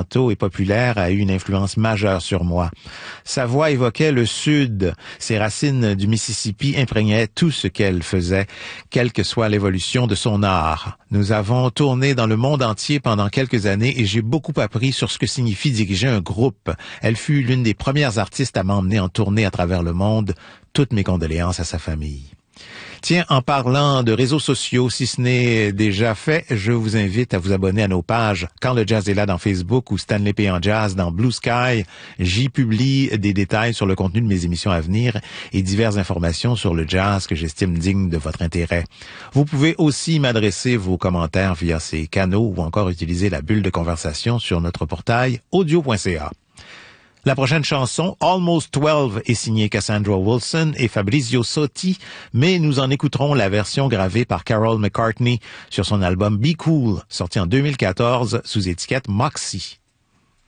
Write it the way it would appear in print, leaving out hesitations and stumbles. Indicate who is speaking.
Speaker 1: instrumentaux et populaires a eu une influence majeure sur moi. Sa voix évoquait le Sud. Ses racines du Mississippi imprégnaient tout ce qu'elle faisait, quelle que soit l'évolution de son art. Nous avons tourné dans le monde entier pendant quelques années et j'ai beaucoup appris sur ce que signifie diriger un groupe. Elle fut l'une des premières artistes à m'emmener en tournée à travers le monde. Toutes mes condoléances à sa famille. Tiens, en parlant de réseaux sociaux, si ce n'est déjà fait, je vous invite à vous abonner à nos pages Quand le jazz est là dans Facebook ou Stanley P. en jazz dans Blue Sky. J'y publie des détails sur le contenu de mes émissions à venir et diverses informations sur le jazz que j'estime digne de votre intérêt. Vous pouvez aussi m'adresser vos commentaires via ces canaux ou encore utiliser la bulle de conversation sur notre portail audio.ca. La prochaine chanson, Almost 12, est signée Cassandra Wilson et Fabrizio Sotti, mais nous en écouterons la version gravée par Carol McCartney sur son album Be Cool, sorti en 2014 sous étiquette Moxie.